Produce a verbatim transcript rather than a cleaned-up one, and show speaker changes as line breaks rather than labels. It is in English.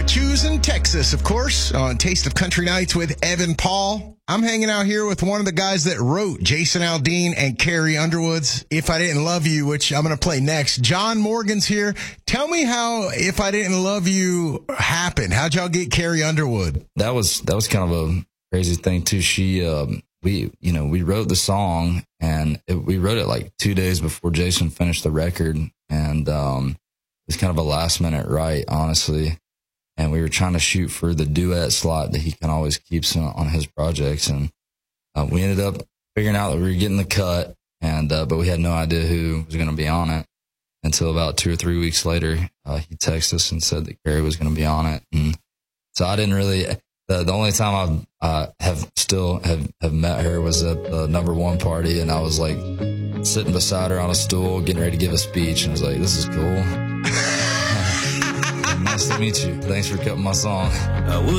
Choosing Texas, of course, on Taste of Country Nights with Evan Paul. I'm hanging out here with one of the guys that wrote Jason Aldean and Carrie Underwood's If I Didn't Love You, which I'm going to play next. John Morgan's here. Tell me how If I Didn't Love You happened. How'd y'all get Carrie Underwood?
That was that was kind of a crazy thing, too. She, um, we, you know, we wrote the song, and it, we wrote it like two days before Jason finished the record, and um, it was kind of a last-minute write, honestly. And we were trying to shoot for the duet slot that he kind of always keeps on, on his projects. And uh, we ended up figuring out that we were getting the cut, and uh, but we had no idea who was going to be on it until about two or three weeks later. Uh, he texted us and said that Carrie was going to be on it. And so I didn't really, the, the only time I uh, have still have, have met her was at the number one party. And I was like sitting beside her on a stool, getting ready to give a speech. And I was like, this is cool. Nice to meet you. Thanks for cutting my song.